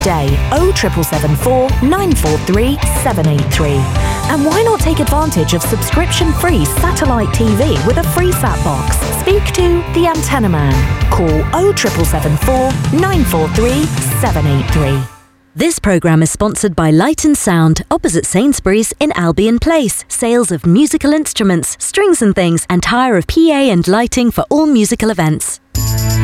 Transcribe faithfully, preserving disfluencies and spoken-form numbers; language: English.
Day oh triple seven four nine four three seven eight three. And why not take advantage of subscription-free satellite T V with a free sat box? Speak to the Antenna Man. Call oh triple seven four nine four three seven eight three. This programme is sponsored by Light and Sound, opposite Sainsbury's in Albion Place. Sales of musical instruments, strings and things, and hire of P A and lighting for all musical events.